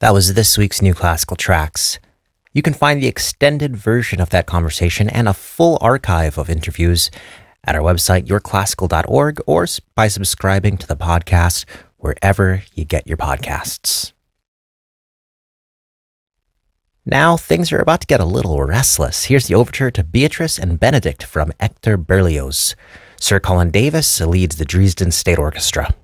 That was this week's New Classical Tracks. You can find the extended version of that conversation and a full archive of interviews at our website, yourclassical.org, or by subscribing to the podcast wherever you get your podcasts. Now, things are about to get a little restless. Here's the overture to Beatrice and Benedict from Hector Berlioz. Sir Colin Davis leads the Dresden State Orchestra.